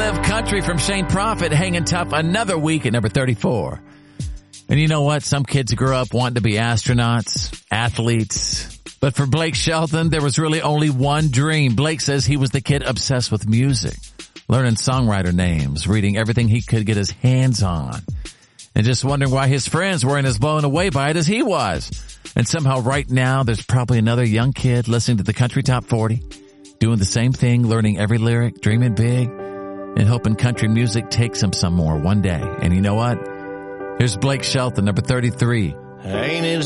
Live Country from Shane Prophet hanging tough another week at number 34. And you know what? Some kids grow up wanting to be astronauts, athletes. But for Blake Shelton, there was really only one dream. Blake says he was the kid obsessed with music, learning songwriter names, reading everything he could get his hands on, and just wondering why his friends weren't as blown away by it as he was. And somehow right now, there's probably another young kid listening to the Country Top 40, doing the same thing, learning every lyric, dreaming big, and hoping country music takes him somewhere one day. And you know what? Here's Blake Shelton, number 33. Ain't it